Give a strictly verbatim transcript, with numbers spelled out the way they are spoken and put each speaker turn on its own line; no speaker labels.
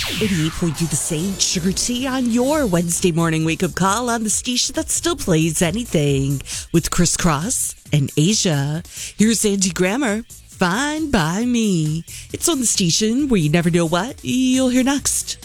eighty-eight point two The Sage, Sugar Tea on your Wednesday morning wake-up call on the station that still plays anything with Chris Cross and Asia. Here's Angie Grammer, Fine by Me. It's on the station where you never know what you'll hear next.